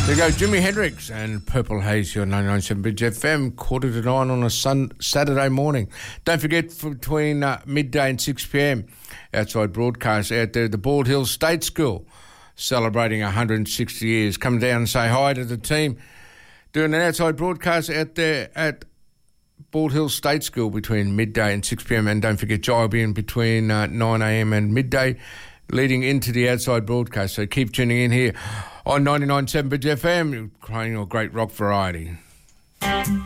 There goes Jimi Hendrix and Purple Haze, your 99.7 Bridge FM, 8:45 on a Saturday morning. Don't forget, between midday and 6 p.m, outside broadcast out there, the Bald Hills State School, celebrating 160 years. Come down and say hi to the team. Doing an outside broadcast out there at Bald Hills State School between midday and 6 p.m. And don't forget, Jai will be in between 9 a.m. and midday, leading into the outside broadcast. So keep tuning in here on 99.7 Bridge FM, playing your great rock variety.